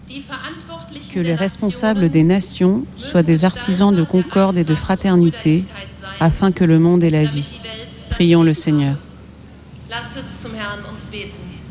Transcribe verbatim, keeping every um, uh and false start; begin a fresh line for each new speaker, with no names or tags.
Que les responsables des nations soient des artisans de concorde et de fraternité, afin que le monde ait la vie. Prions le Seigneur.
Lasst uns zum Herrn uns beten.